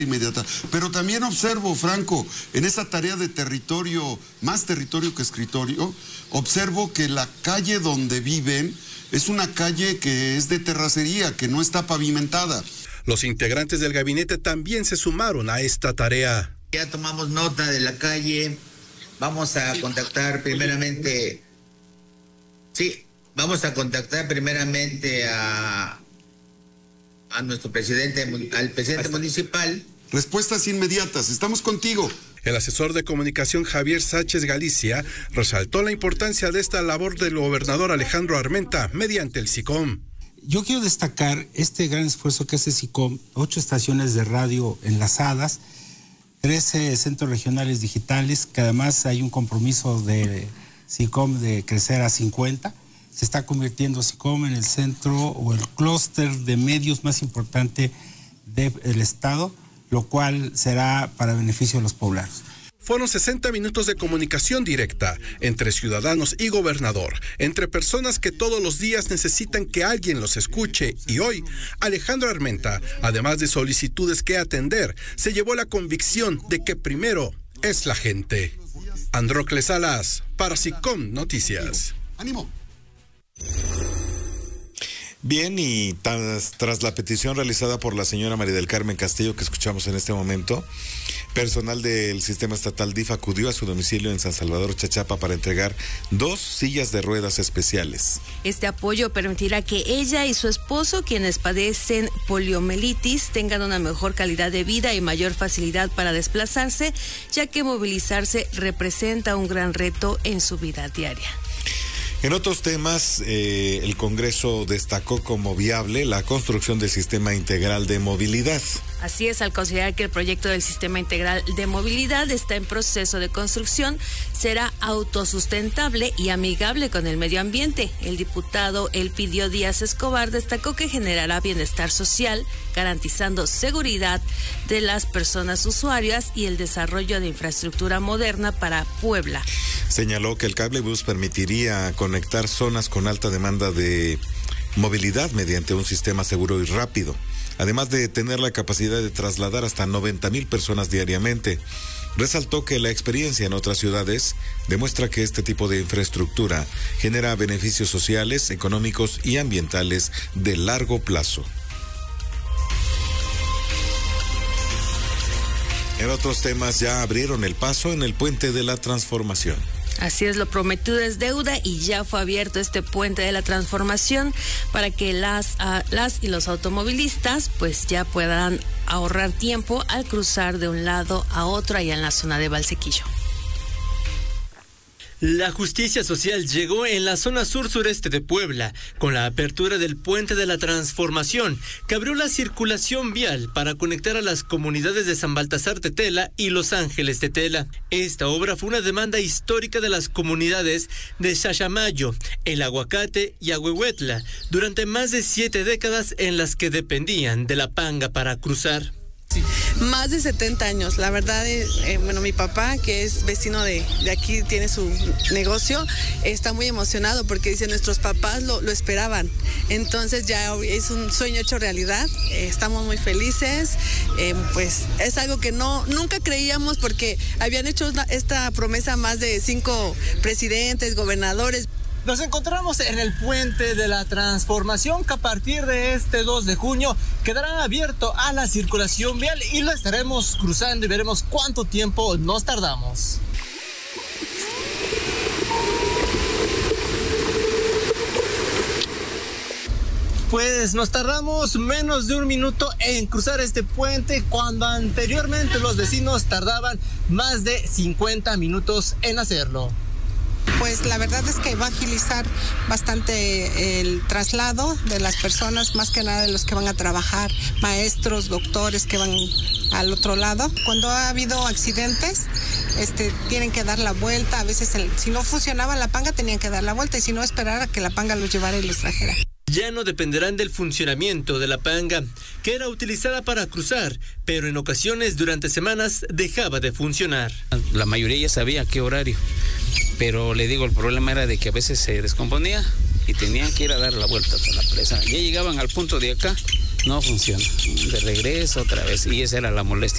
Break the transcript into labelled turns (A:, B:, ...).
A: inmediata. Pero también observo, Franco, en esa tarea de territorio, más territorio que escritorio, observo que la calle donde viven es una calle que es de terracería, que no está pavimentada.
B: Los integrantes del gabinete también se sumaron a esta tarea.
C: Ya tomamos nota de la calle, vamos a contactar primeramente, a nuestro presidente, al presidente municipal.
A: Respuestas inmediatas, estamos contigo.
B: El asesor de comunicación Javier Sánchez Galicia resaltó la importancia de esta labor del gobernador Alejandro Armenta mediante el SICOM.
D: Yo quiero destacar este gran esfuerzo que hace SICOM, 8 estaciones de radio enlazadas, 13 centros regionales digitales, que además hay un compromiso de SICOM de crecer a 50. Se está convirtiendo SICOM en el centro o el clúster de medios más importante del Estado, lo cual será para beneficio de los poblanos.
B: Fueron 60 minutos de comunicación directa entre ciudadanos y gobernador, entre personas que todos los días necesitan que alguien los escuche, y hoy Alejandro Armenta, además de solicitudes que atender, se llevó la convicción de que primero es la gente. Andrócles Salas, para SICOM Noticias.
A: ¡Ánimo!
E: Bien, y tras la petición realizada por la señora María del Carmen Castillo, que escuchamos en este momento, personal del sistema estatal DIF acudió a su domicilio en San Salvador, Chachapa, para entregar 2 sillas de ruedas especiales.
F: Este apoyo permitirá que ella y su esposo, quienes padecen poliomielitis, tengan una mejor calidad de vida y mayor facilidad para desplazarse, ya que movilizarse representa un gran reto en su vida diaria.
E: En otros temas, el Congreso destacó como viable la construcción del Sistema Integral de Movilidad.
F: Así es, al considerar que el proyecto del Sistema Integral de Movilidad está en proceso de construcción, será autosustentable y amigable con el medio ambiente. El diputado Elpidio Díaz Escobar destacó que generará bienestar social, garantizando seguridad de las personas usuarias y el desarrollo de infraestructura moderna para Puebla.
E: Señaló que el cablebús permitiría conectar zonas con alta demanda de movilidad mediante un sistema seguro y rápido, además de tener la capacidad de trasladar hasta 90,000 personas diariamente. Resaltó que la experiencia en otras ciudades demuestra que este tipo de infraestructura genera beneficios sociales, económicos y ambientales de largo plazo. En otros temas, ya abrieron el paso en el Puente de la Transformación.
F: Así es, lo prometido es deuda y ya fue abierto este Puente de la Transformación para que las y los automovilistas pues ya puedan ahorrar tiempo al cruzar de un lado a otro allá en la zona de Valsequillo.
G: La justicia social llegó en la zona sur-sureste de Puebla con la apertura del Puente de la Transformación, que abrió la circulación vial para conectar a las comunidades de San Baltasar Tetela y Los Ángeles Tetela. Esta obra fue una demanda histórica de las comunidades de Xaxamayo, El Aguacate y Ahuehuetla durante más de 7 décadas en las que dependían de la panga para cruzar.
H: Más de 70 años, la verdad, mi papá, que es vecino de aquí, tiene su negocio, está muy emocionado porque dice, nuestros papás lo esperaban, entonces ya es un sueño hecho realidad, estamos muy felices, pues es algo que nunca creíamos porque habían hecho esta promesa más de 5 presidentes, gobernadores.
G: Nos encontramos en el Puente de la Transformación, que a partir de este 2 de junio quedará abierto a la circulación vial y lo estaremos cruzando y veremos cuánto tiempo nos tardamos. Pues nos tardamos menos de 1 minuto en cruzar este puente, cuando anteriormente los vecinos tardaban más de 50 minutos en hacerlo.
H: Pues la verdad es que va a agilizar bastante el traslado de las personas, más que nada de los que van a trabajar, maestros, doctores que van al otro lado. Cuando ha habido accidentes, tienen que dar la vuelta. A veces, si no funcionaba la panga, tenían que dar la vuelta, y si no, esperar a que la panga los llevara y los trajera.
G: Ya no dependerán del funcionamiento de la panga, que era utilizada para cruzar, pero en ocasiones durante semanas dejaba de funcionar.
I: La mayoría ya sabía qué horario, pero le digo, el problema era de que a veces se descomponía y tenían que ir a dar la vuelta a la presa. Ya llegaban al punto de acá, no funciona. De regreso otra vez, y esa era la molestia.